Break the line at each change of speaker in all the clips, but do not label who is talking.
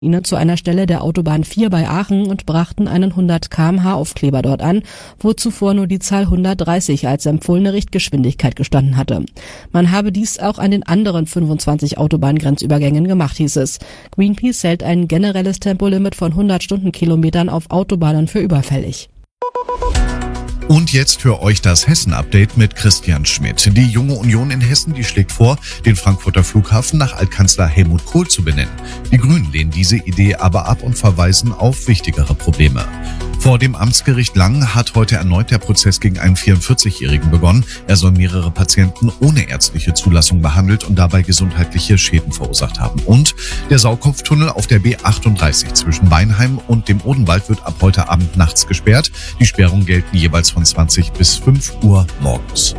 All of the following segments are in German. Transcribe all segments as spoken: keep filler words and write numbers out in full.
ihnen zu einer Stelle der Autobahn vier bei Aachen und brachten einen hundert Kilometer pro Stunde Aufkleber dort an, wo zuvor nur die Zahl hundertdreißig als empfohlene Richtgeschwindigkeit gestanden hatte. Man habe dies auch an den anderen fünfundzwanzig Autobahngrenzübergängen gemacht, hieß es. Greenpeace hält ein generelles Tempolimit von hundert Stundenkilometern auf Autobahnen für überfällig.
Und jetzt für euch das Hessen-Update mit Christian Schmidt. Die Junge Union in Hessen, die schlägt vor, den Frankfurter Flughafen nach Altkanzler Helmut Kohl zu benennen. Die Grünen lehnen diese Idee aber ab und verweisen auf wichtigere Probleme. Vor dem Amtsgericht Langen hat heute erneut der Prozess gegen einen vierundvierzigjährigen begonnen. Er soll mehrere Patienten ohne ärztliche Zulassung behandelt und dabei gesundheitliche Schäden verursacht haben. Und der Sauerkopftunnel auf der B achtunddreißig zwischen Weinheim und dem Odenwald wird ab heute Abend nachts gesperrt. Die Sperrungen gelten jeweils von zwanzig bis fünf Uhr morgens.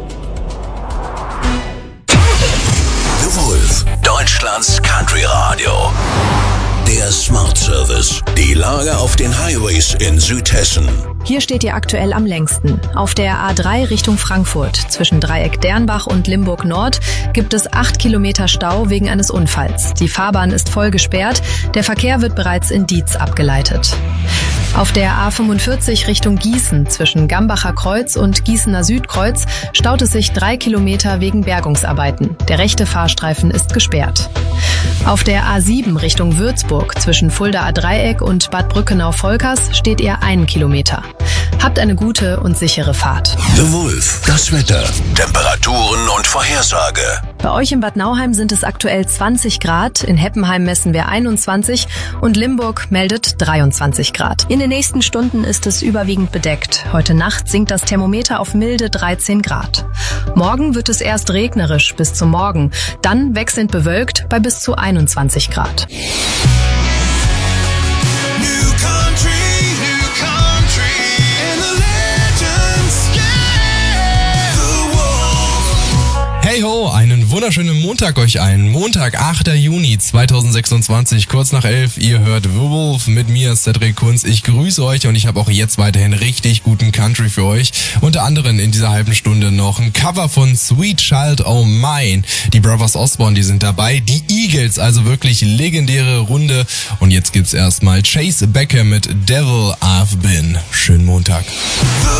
The Wolf, Deutschlands Country Radio. Der Smart Service. Die Lage auf den Highways in Südhessen.
Hier steht ihr aktuell am längsten. Auf der A drei Richtung Frankfurt zwischen Dreieck Dernbach und Limburg Nord gibt es acht Kilometer Stau wegen eines Unfalls. Die Fahrbahn ist voll gesperrt. Der Verkehr wird bereits in Dietz abgeleitet. Auf der A fünfundvierzig Richtung Gießen zwischen Gambacher Kreuz und Gießener Südkreuz staut es sich drei Kilometer wegen Bergungsarbeiten. Der rechte Fahrstreifen ist gesperrt. Auf der A sieben Richtung Würzburg zwischen Fuldaer Dreieck und Bad Brückenau-Volkers steht ihr einen Kilometer. Habt eine gute und sichere Fahrt.
The Wolf, das Wetter, Temperaturen und Vorhersage.
Bei euch in Bad Nauheim sind es aktuell zwanzig Grad, in Heppenheim messen wir einundzwanzig und Limburg meldet dreiundzwanzig Grad. In den nächsten Stunden ist es überwiegend bedeckt. Heute Nacht sinkt das Thermometer auf milde dreizehn Grad. Morgen wird es erst regnerisch bis zum Morgen, dann wechselnd bewölkt bei bis zu einundzwanzig Grad.
Hey ho, einen wunderschönen Montag euch allen. Montag, achter Juni zweitausendsechsundzwanzig, kurz nach elf. Ihr hört The Wolf mit mir, Cedric Kunz. Ich grüße euch und ich habe auch jetzt weiterhin richtig guten Country für euch. Unter anderem in dieser halben Stunde noch ein Cover von Sweet Child O' Mine. Die Brothers Osborne, die sind dabei. Die Eagles, also wirklich legendäre Runde. Und jetzt gibt's erstmal Chase Becker mit Devil I've Been. Schönen Montag.